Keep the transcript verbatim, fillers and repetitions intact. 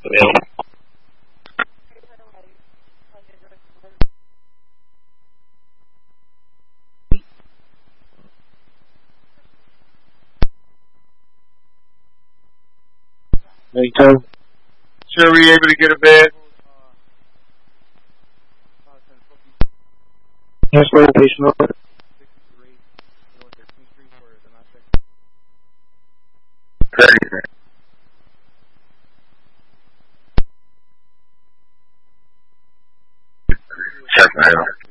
Sure, were you able to get a bed? Yes, sir, patient order. Check my out.